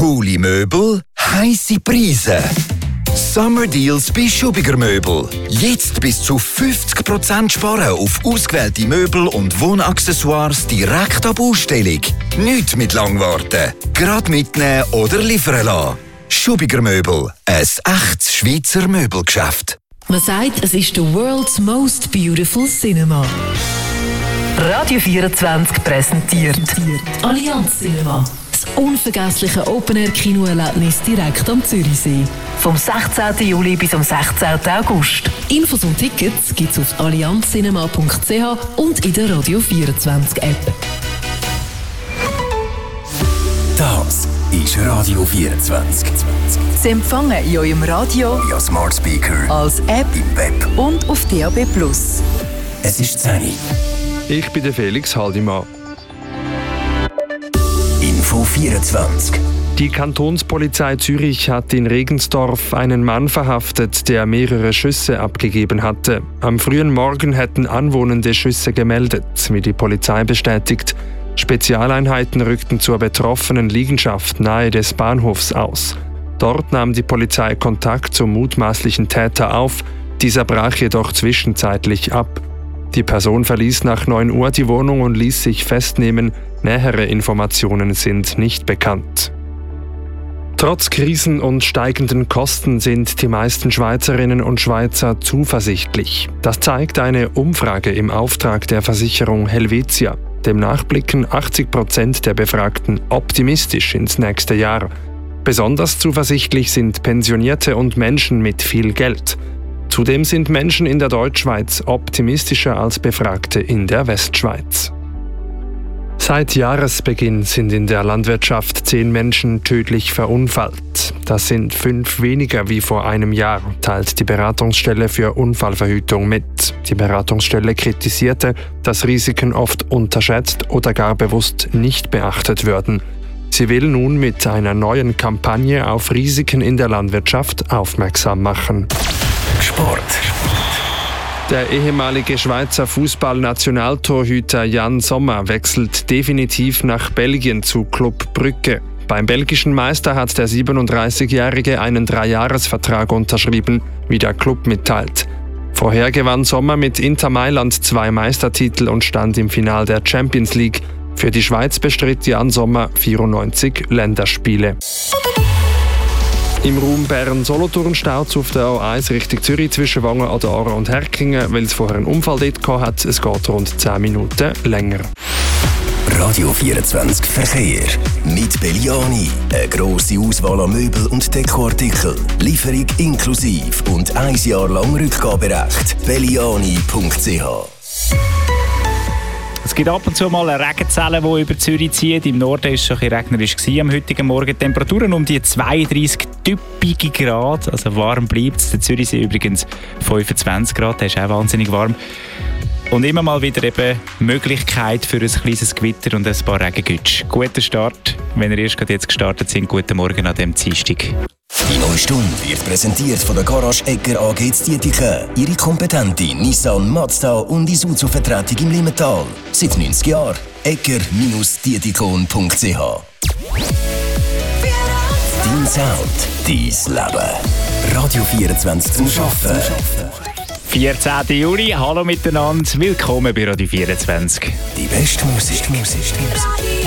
Coole Möbel, heisse Preise. Summer Deals bei Schubiger Möbel. Jetzt bis zu 50% sparen auf ausgewählte Möbel und Wohnaccessoires direkt ab Ausstellung. Nicht mit lang warten. Gerade mitnehmen oder liefern lassen. Schubiger Möbel. Ein echtes Schweizer Möbelgeschäft. Man sagt, es ist the world's most beautiful cinema. Radio 24 präsentiert Allianz Cinema. Das unvergessliche Open-Air-Kinoerlebnis direkt am Zürichsee. Vom 16. Juli bis am 16. August. Infos und Tickets gibt's auf allianzcinema.ch und in der Radio 24 App. Das ist Radio 24. Sie empfangen in eurem Radio, via Smart Speaker, als App im Web und auf DAB+. Es ist 10 Uhr. Ich bin der Felix Haldimann. Info 24. Die Kantonspolizei Zürich hat in Regensdorf einen Mann verhaftet, der mehrere Schüsse abgegeben hatte. Am frühen Morgen hätten Anwohnende Schüsse gemeldet, wie die Polizei bestätigt. Spezialeinheiten rückten zur betroffenen Liegenschaft nahe des Bahnhofs aus. Dort nahm die Polizei Kontakt zum mutmaßlichen Täter auf. Dieser brach jedoch zwischenzeitlich ab. Die Person verließ nach 9 Uhr die Wohnung und ließ sich festnehmen. Nähere Informationen sind nicht bekannt. Trotz Krisen und steigenden Kosten sind die meisten Schweizerinnen und Schweizer zuversichtlich. Das zeigt eine Umfrage im Auftrag der Versicherung Helvetia. Demnach blicken 80% der Befragten optimistisch ins nächste Jahr. Besonders zuversichtlich sind Pensionierte und Menschen mit viel Geld. Zudem sind Menschen in der Deutschschweiz optimistischer als Befragte in der Westschweiz. Seit Jahresbeginn sind in der Landwirtschaft 10 Menschen tödlich verunfallt. Das sind 5 weniger wie vor einem Jahr, teilt die Beratungsstelle für Unfallverhütung mit. Die Beratungsstelle kritisierte, dass Risiken oft unterschätzt oder gar bewusst nicht beachtet würden. Sie will nun mit einer neuen Kampagne auf Risiken in der Landwirtschaft aufmerksam machen. Sport. Der ehemalige Schweizer Fußball-Nationaltorhüter Jan Sommer wechselt definitiv nach Belgien zu Club Brugge. Beim belgischen Meister hat der 37-Jährige einen 3-Jahres-Vertrag unterschrieben, wie der Club mitteilt. Vorher gewann Sommer mit Inter Mailand 2 Meistertitel und stand im Finale der Champions League. Für die Schweiz bestritt Jan Sommer 94 Länderspiele. Im Raum Bern-Solothurn staut es auf der A1 Richtung Zürich zwischen Wangen an der Aare und Herkingen, weil es vorher einen Unfall dort hat. Es geht rund 10 Minuten länger. Radio 24 Verkehr. Mit Belliani. Eine grosse Auswahl an Möbel- und Dekoartikeln. Lieferung inklusive und 1 Jahr lang Rückgaberecht. belliani.ch. Es gibt ab und zu mal eine Regenzelle, die über Zürich zieht. Im Norden war es schon ein bisschen regnerisch am heutigen Morgen. Temperaturen um die 32 typische Grad. Also warm bleibt es. Der Zürichsee übrigens 25 Grad. Der ist auch wahnsinnig warm. Und immer mal wieder eben Möglichkeit für ein kleines Gewitter und ein paar Regengütsch. Guter Start, wenn ihr erst jetzt gestartet sind. Guten Morgen an diesem Dienstag. Die neue Stunde wird präsentiert von der Garage Egger AG Dietike. Ihre kompetente Nissan, Mazda und Isuzu-Vertretung im Limmental. Seit 90 Jahren. egger-dietikon.ch. Dein Sound, dein Leben. Radio 24 zum Arbeiten. 14. Juli, hallo miteinander, willkommen bei Radio 24. Die beste Musik.